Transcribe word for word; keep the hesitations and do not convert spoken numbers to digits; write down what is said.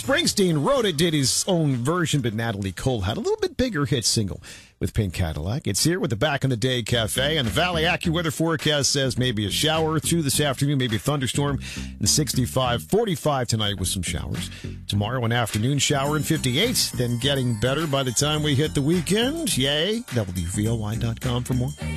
Springsteen wrote it, did his own version, but Natalie Cole had a little bit bigger hit single with Pink Cadillac. It's here with the Back in the Day Cafe, and the Valley AccuWeather forecast says maybe a shower through this afternoon, maybe a thunderstorm, and sixty-five, forty-five tonight with some showers. Tomorrow, an afternoon shower and fifty-eight, then getting better by the time we hit the weekend. Yay. W V L Y dot com for more.